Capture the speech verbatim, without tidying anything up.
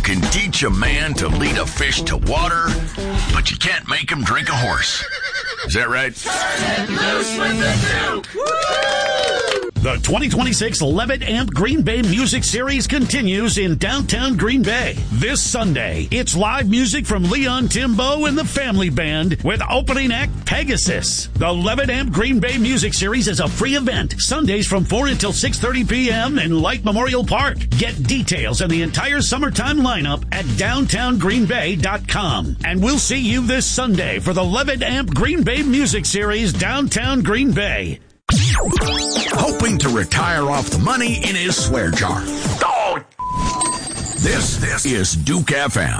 can teach a man to lead a fish to water, but you can't make him drink a horse. Is that right? Turn it loose with the Duke! Woo! The twenty twenty-six Levitt Amp Green Bay Music Series continues in downtown Green Bay. This Sunday, it's live music from Leon Timbo and the Family Band with opening act Pegasus. The Levitt Amp Green Bay Music Series is a free event, Sundays from four until six thirty p.m. in Light Memorial Park. Get details on the entire summertime lineup at downtown green bay dot com. And we'll see you this Sunday for the Levitt Amp Green Bay Music Series, downtown Green Bay. Hoping to retire off the money in his swear jar. Oh! This, this is Duke F M.